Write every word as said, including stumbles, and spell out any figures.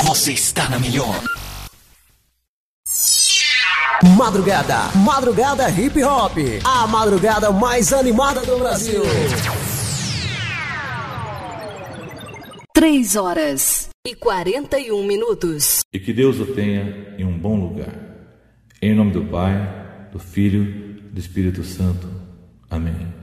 Você está na melhor. Madrugada, madrugada hip hop, a madrugada mais animada do Brasil. Três horas e quarenta e um minutos. E que Deus o tenha em um bom lugar. Em nome do Pai, do Filho, do Espírito Santo. Amém.